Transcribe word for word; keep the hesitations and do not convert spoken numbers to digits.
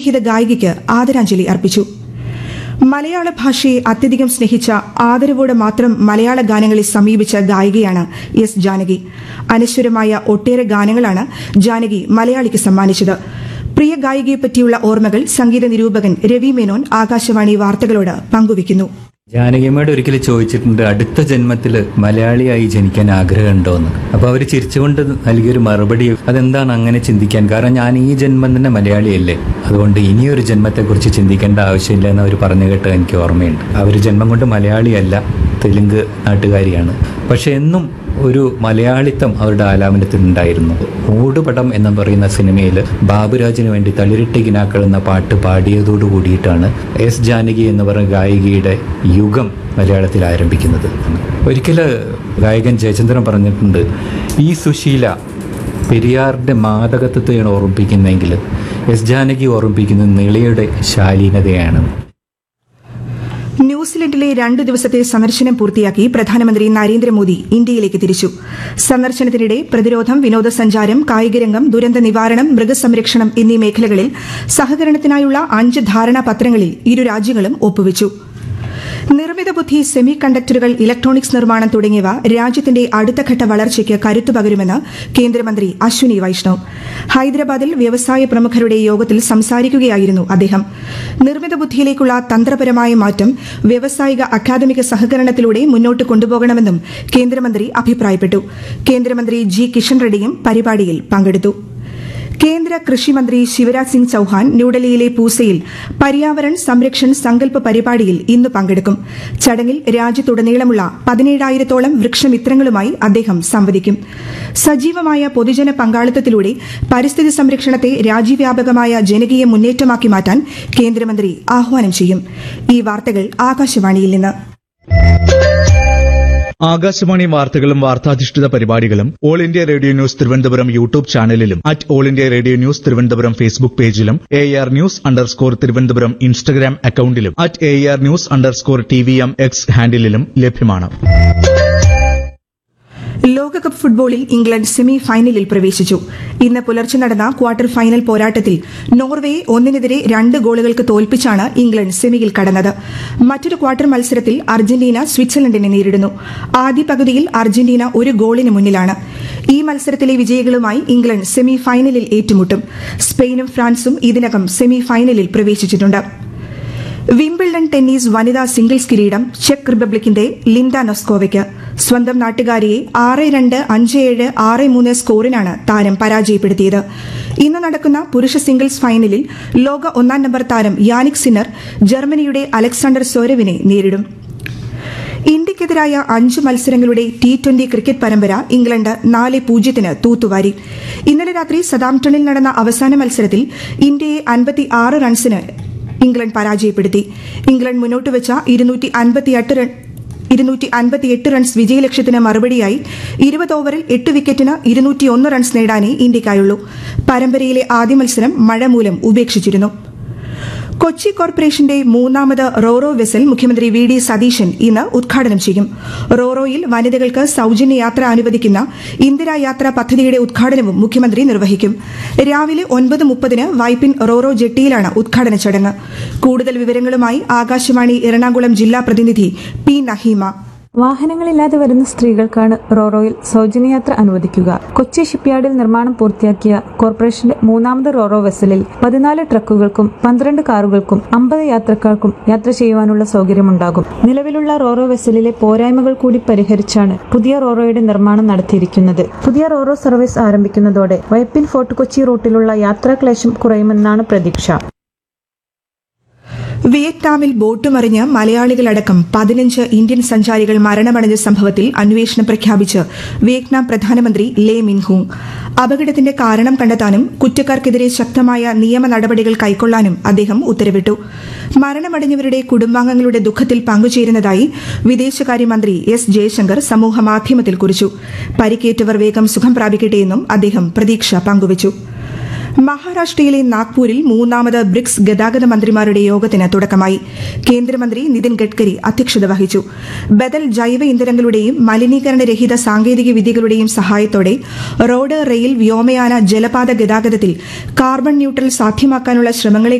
അനുഗ്രഹീത ഗായികയ്ക്ക് ആദരാഞ്ജലി അർപ്പിച്ചു. മലയാള ഭാഷയെ അത്യധികം സ്നേഹിച്ച, ആദരവോടെ മാത്രം മലയാള ഗാനങ്ങളെ സമീപിച്ച ഗായികയാണ് എസ് ജാനകി. അനശ്വരമായ ഒട്ടേറെ ഗാനങ്ങളാണ് ജാനകി മലയാളിക്ക് സമ്മാനിച്ചത്. പ്രിയ ഗായികയെപ്പറ്റിയുള്ള ഓർമ്മകൾ സംഗീത നിരൂപകൻ രവി മേനോൻ ആകാശവാണി വാർത്തകളോട് പങ്കുവയ്ക്കുന്നു. ജാനകിയമ്മയോട് ഒരിക്കൽ ചോദിച്ചിട്ടുണ്ട്, അടുത്ത ജന്മത്തിൽ മലയാളിയായി ജനിക്കാൻ ആഗ്രഹമുണ്ടോന്ന്. അപ്പോൾ അവർ ചിരിച്ചുകൊണ്ട് നൽകിയൊരു മറുപടി, അതെന്താണ് അങ്ങനെ ചിന്തിക്കാൻ, കാരണം ഞാൻ ഈ ജന്മം തന്നെ മലയാളിയല്ലേ, അതുകൊണ്ട് ഇനിയൊരു ജന്മത്തെക്കുറിച്ച് ചിന്തിക്കേണ്ട ആവശ്യമില്ല എന്ന് അവർ പറഞ്ഞു കേട്ട് എനിക്ക് ഓർമ്മയുണ്ട്. അവർ ജന്മം കൊണ്ട് മലയാളിയല്ല, തെലുങ്ക് നാട്ടുകാരിയാണ്. പക്ഷെ എന്നും ഒരു മലയാളിത്തം അവരുടെ ആലാപനത്തിലുണ്ടായിരുന്നു. മൂടുപടം എന്ന് പറയുന്ന സിനിമയിൽ ബാബുരാജിന് വേണ്ടി തളിരിട്ടി കിനാക്കൾ എന്ന പാട്ട് പാടിയതോടു കൂടിയിട്ടാണ് എസ് ജാനകി എന്ന് പറയുന്ന ഗായികയുടെ യുഗം മലയാളത്തിൽ ആരംഭിക്കുന്നത്. ഒരിക്കൽ ഗായകൻ ജയചന്ദ്രൻ പറഞ്ഞിട്ടുണ്ട്, ഈ സുശീല പെരിയാറിൻ്റെ മാദകത്വത്തെയാണ് ഓർമ്മിപ്പിക്കുന്നതെങ്കിൽ എസ് ജാനകി ഓർമ്മിപ്പിക്കുന്നത് നിളയുടെ ശാലീനതയാണ്. ന്യൂസിലൻഡിലെ രണ്ടു ദിവസത്തെ സന്ദർശനം പൂർത്തിയാക്കി പ്രധാനമന്ത്രി നരേന്ദ്രമോദി ഇന്ത്യയിലേക്ക് തിരിച്ചു. സന്ദർശനത്തിനിടെ പ്രതിരോധം, വിനോദസഞ്ചാരം, കായികരംഗം, ദുരന്ത നിവാരണം, മൃഗസംരക്ഷണം എന്നീ മേഖലകളിൽ സഹകരണത്തിനായുള്ള അഞ്ച് ധാരണാപത്രങ്ങളിൽ ഇരു രാജ്യങ്ങളും ഒപ്പുവച്ചു. നിർമ്മിത ബുദ്ധി, സെമി കണ്ടക്ടറുകൾ, ഇലക്ട്രോണിക്സ് നിർമ്മാണം തുടങ്ങിയവ രാജ്യത്തിന്റെ അടുത്തഘട്ട വളർച്ചയ്ക്ക് കരുത്തു പകരുമെന്ന് കേന്ദ്രമന്ത്രി അശ്വിനി വൈഷ്ണവ്. ഹൈദരാബാദിൽ വ്യവസായ പ്രമുഖരുടെ യോഗത്തിൽ സംസാരിക്കുകയായിരുന്നു അദ്ദേഹം. നിർമ്മിത ബുദ്ധിയിലേക്കുള്ള തന്ത്രപരമായ മാറ്റം വ്യാവസായിക അക്കാദമിക സഹകരണത്തിലൂടെ മുന്നോട്ട് കൊണ്ടുപോകണമെന്നും കേന്ദ്രമന്ത്രി അഭിപ്രായപ്പെട്ടു. കേന്ദ്രമന്ത്രി ജി കിഷൻ റെഡ്ഡിയും പരിപാടിയിൽ പങ്കെടുത്തു. കേന്ദ്ര കൃഷിമന്ത്രി ശിവരാജ് സിംഗ് ചൌഹാൻ ന്യൂഡൽഹിയിലെ പൂസയിൽ പര്യാവരൺ സംരക്ഷൺ സങ്കല്പ് പരിപാടിയിൽ ഇന്ന് പങ്കെടുക്കും. ചടങ്ങിൽ രാജ്യത്തുടനീളമുള്ള പതിനേഴായിരത്തോളം വൃക്ഷമിത്രങ്ങളുമായി അദ്ദേഹം സംവദിക്കും. സജീവമായ പൊതുജന പങ്കാളിത്തത്തിലൂടെ പരിസ്ഥിതി സംരക്ഷണത്തെ രാജ്യവ്യാപകമായ ജനകീയ മുന്നേറ്റമാക്കി മാറ്റാൻ കേന്ദ്രമന്ത്രി ആഹ്വാനം ചെയ്യും. ഈ വാർത്തകൾ ആകാശവാണിയിൽ നിന്ന്. ആകാശവാണി വാർത്തകളും വാർത്താധിഷ്ഠിത പരിപാടികളും all India radio news Thiruvananthapuram YouTube ചാനലിലും at all India radio news Thiruvananthapuram Facebook പേജിലും A R news underscore Thiruvananthapuram Instagram അക്കൌണ്ടിലും at A R news underscore T V M X ഹാൻഡിലും ലഭ്യമാണ്. ലോകകപ്പ് ഫുട്ബോളിൽ ഇംഗ്ലണ്ട് സെമി ഫൈനലിൽ പ്രവേശിച്ചു. ഇന്ന് പുലർച്ചെ നടന്ന ക്വാർട്ടർ ഫൈനൽ പോരാട്ടത്തിൽ നോർവേയെ ഒന്നിനെതിരെ രണ്ട് ഗോളുകൾക്ക് തോൽപ്പിച്ചാണ് ഇംഗ്ലണ്ട് സെമിയിൽ കടന്നത്. മറ്റൊരു ക്വാർട്ടർ മത്സരത്തിൽ അർജന്റീന സ്വിറ്റ്സർലൻഡിനെ നേരിടുന്നു. ആദ്യ പകുതിയിൽ അർജന്റീന ഒരു ഗോളിന് മുന്നിലാണ്. ഈ മത്സരത്തിലെ വിജയികളുമായി ഇംഗ്ലണ്ട് സെമി ഫൈനലിൽ ഏറ്റുമുട്ടും. സ്പെയിനും ഫ്രാൻസും ഇതിനകം സെമി ഫൈനലിൽ പ്രവേശിച്ചിട്ടുണ്ട്. വിംബിൾഡൺ ടെന്നീസ് വനിതാ സിംഗിൾസ് കിരീടം ചെക്ക് റിപ്പബ്ലിക്കിന്റെ ലിൻഡ നൊസ്കോവയ്ക്ക്. സ്വന്തം നാട്ടുകാരിയെ ആറ് രണ്ട്, അഞ്ച് ഏഴ്, ആറ് മൂന്ന് സ്കോറിനാണ് താരം പരാജയപ്പെടുത്തിയത്. ഇന്ന് നടക്കുന്ന പുരുഷ സിംഗിൾസ് ഫൈനലിൽ ലോക ഒന്നാം നമ്പർ താരം യാനിക് സിന്നർ ജർമ്മനിയുടെ അലക്സാണ്ടർ സോരവിനെ നേരിടും. ഇന്ത്യയ്ക്കെതിരായ അഞ്ച് മത്സരങ്ങളുടെ ടി ട്വന്റി ക്രിക്കറ്റ് പരമ്പര ഇംഗ്ലണ്ട് നാല് പൂജ്യത്തിന് തൂത്തുവാരി. ഇന്നലെ രാത്രി സതാംപ്ടണിൽ നടന്ന അവസാന മത്സരത്തിൽ ഇന്ത്യയെ അൻപത്തിയാറ് റൺസിന് ഇംഗ്ലണ്ട് പരാജയപ്പെടുത്തി. ഇംഗ്ലണ്ട് മുന്നോട്ടുവച്ച ഇരുന്നൂറ്റി അൻപത്തിയെട്ട് റൺസ് വിജയലക്ഷ്യത്തിന് മറുപടിയായി ഇരുപത് ഓവറിൽ എട്ട് വിക്കറ്റിന് ഇരുന്നൂറ്റിയൊന്ന് റൺസ് നേടാനേ ഇന്ത്യയ്ക്കായുള്ളൂ. പരമ്പരയിലെ ആദ്യ മത്സരം മഴ മൂലം ഉപേക്ഷിച്ചിരുന്നു. കൊച്ചി കോർപ്പറേഷന്റെ മൂന്നാമത് റോറോ വെസൽ മുഖ്യമന്ത്രി വി ഡി സതീശൻ ഇന്ന് ഉദ്ഘാടനം ചെയ്യും. റോറോയിൽ വനിതകൾക്ക് സൌജന്യ യാത്ര അനുവദിക്കുന്ന ഇന്ദിരാ യാത്ര പദ്ധതിയുടെ ഉദ്ഘാടനവും മുഖ്യമന്ത്രി നിർവഹിക്കും. രാവിലെ ഒൻപത് മുപ്പതിന് വൈപ്പിൻ റോറോ ജെട്ടിയിലാണ് ഉദ്ഘാടന ചടങ്ങ്. കൂടുതൽ വിവരങ്ങളുമായി ആകാശവാണി എറണാകുളം ജില്ലാ പ്രതിനിധി പി നഹീമ. വാഹനങ്ങളില്ലാതെ വരുന്ന സ്ത്രീകൾക്കാണ് റോറോയിൽ സൗജന്യയാത്ര അനുവദിക്കുക. കൊച്ചി ഷിപ്പ്യാർഡിൽ നിർമ്മാണം പൂർത്തിയാക്കിയ കോർപ്പറേഷന്റെ മൂന്നാമത് റോറോ വെസലിൽ പതിനാല് ട്രക്കുകൾക്കും പന്ത്രണ്ട് കാറുകൾക്കും അമ്പത് യാത്രക്കാർക്കും യാത്ര ചെയ്യുവാനുള്ള സൗകര്യമുണ്ടാകും. നിലവിലുള്ള റോറോ വെസലിലെ പോരായ്മകൾ കൂടി പരിഹരിച്ചാണ് പുതിയ റോറോയുടെ നിർമ്മാണം നടത്തിയിരിക്കുന്നത്. പുതിയ റോറോ സർവീസ് ആരംഭിക്കുന്നതോടെ വൈപ്പിൻ ഫോർട്ട് കൊച്ചി റൂട്ടിലുള്ള യാത്രാക്ലേശം കുറയുമെന്നാണ് പ്രതീക്ഷ. വിയറ്റ്നാമിൽ ബോട്ട് മറിഞ്ഞ് മലയാളികളടക്കം പതിനഞ്ച് ഇന്ത്യൻ സഞ്ചാരികൾ മരണമടഞ്ഞ സംഭവത്തിൽ അന്വേഷണം പ്രഖ്യാപിച്ച് വിയറ്റ്നാം പ്രധാനമന്ത്രി ലേ മിൻഹൂങ്. അപകടത്തിന്റെ കാരണം കണ്ടെത്താനും കുറ്റക്കാർക്കെതിരെ ശക്തമായ നിയമ നടപടികൾ കൈക്കൊള്ളാനും അദ്ദേഹം ഉത്തരവിട്ടു. മരണമടഞ്ഞവരുടെ കുടുംബാംഗങ്ങളുടെ ദുഃഖത്തിൽ പങ്കുചേരുന്നതായി വിദേശകാര്യമന്ത്രി എസ് ജയശങ്കർ സമൂഹമാധ്യമത്തിൽ കുറിച്ചു. പരിക്കേറ്റവർ വേഗം സുഖം പ്രാപിക്കട്ടെയെന്നും അദ്ദേഹം പ്രതീക്ഷ പങ്കുവച്ചു. മഹാരാഷ്ട്രയിലെ നാഗ്പൂരിൽ മൂന്നാമത് ബ്രിക്സ് ഗതാഗത മന്ത്രിമാരുടെ യോഗത്തിന് തുടക്കമായി. കേന്ദ്രമന്ത്രി നിതിൻ ഗഡ്കരി അധ്യക്ഷത വഹിച്ചു. ബദൽ ജൈവ ഇന്ധനങ്ങളുടെയും മലിനീകരണരഹിത സാങ്കേതിക വിദ്യകളുടെയും സഹായത്തോടെ റോഡ്, റെയിൽ, വ്യോമയാന, ജലപാത ഗതാഗതത്തിൽ കാർബൺ ന്യൂട്രൽ സാധ്യമാക്കാനുള്ള ശ്രമങ്ങളെ